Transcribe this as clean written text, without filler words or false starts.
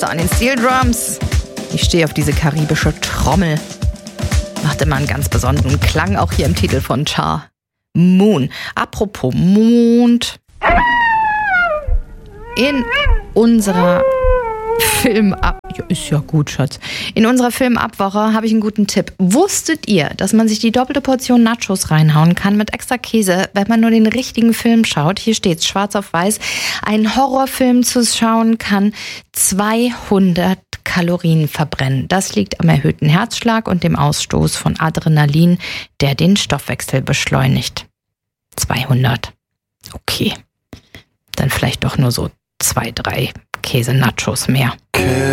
Master an den Steel Drums. Ich stehe auf diese karibische Trommel. Macht immer einen ganz besonderen Klang, auch hier im Titel von Char. Moon. Apropos Mond. In unserer ist ja gut, Schatz. In unserer Filmabwoche habe ich einen guten Tipp. Wusstet ihr, dass man sich die doppelte Portion Nachos reinhauen kann mit extra Käse, wenn man nur den richtigen Film schaut? Hier steht's schwarz auf weiß. Ein Horrorfilm zu schauen kann 200 Kalorien verbrennen. Das liegt am erhöhten Herzschlag und dem Ausstoß von Adrenalin, der den Stoffwechsel beschleunigt. 200. Okay. Dann vielleicht doch nur so 2, 3 Käse-Nachos mehr.